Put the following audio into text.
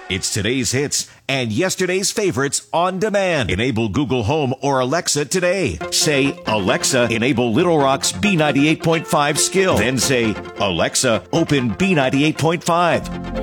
It's today's hits and yesterday's favorites on demand. Enable Google Home or Alexa today. Say, Alexa, enable Little Rock's B98.5 skill. Then say, Alexa, open B98.5.